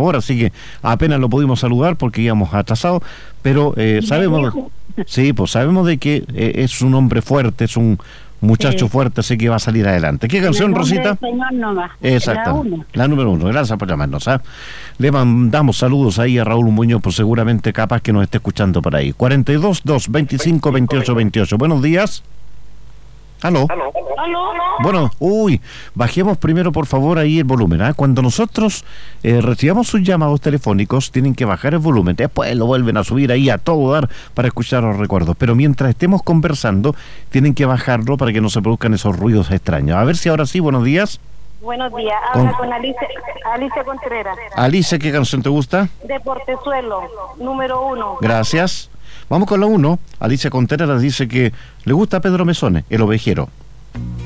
hora, así que apenas lo pudimos saludar porque íbamos atrasados, pero sabemos, sí, pues sabemos de que es un hombre fuerte, es un muchacho fuerte, así que va a salir adelante. ¿Qué canción, Rosita? Exacto, la número 1. Gracias por llamarnos. Le mandamos saludos ahí a Raúl Muñoz, pues seguramente capaz que nos esté escuchando por ahí. 42-2-25-28-28. Buenos días. ¿Aló? Bueno, bajemos primero por favor ahí el volumen. Cuando nosotros recibamos sus llamados telefónicos, tienen que bajar el volumen. Después lo vuelven a subir ahí a todo dar para escuchar los recuerdos. Pero mientras estemos conversando, tienen que bajarlo para que no se produzcan esos ruidos extraños. A ver si ahora sí, buenos días. Buenos días, habla con Alicia Contreras. Alicia, ¿qué canción te gusta? De Portezuelo, número 1. Gracias. Vamos con la 1. Alicia Contreras dice que le gusta a Pedro Mesones, El Ovejero.